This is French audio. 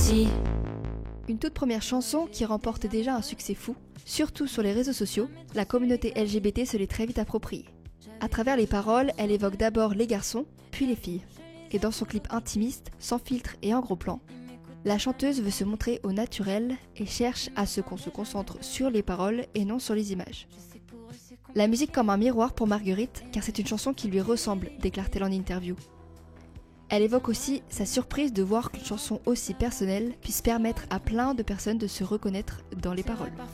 aussi. Une toute première chanson qui remporte déjà un succès fou, surtout sur les réseaux sociaux, la communauté LGBT se l'est très vite appropriée. À travers les paroles, elle évoque d'abord les garçons, puis les filles. Et dans son clip intimiste, sans filtre et en gros plan, la chanteuse veut se montrer au naturel et cherche à ce qu'on se concentre sur les paroles et non sur les images. La musique comme un miroir pour Marguerite, car c'est une chanson qui lui ressemble, déclare-t-elle en interview. Elle évoque aussi sa surprise de voir qu'une chanson aussi personnelle puisse permettre à plein de personnes de se reconnaître dans les paroles.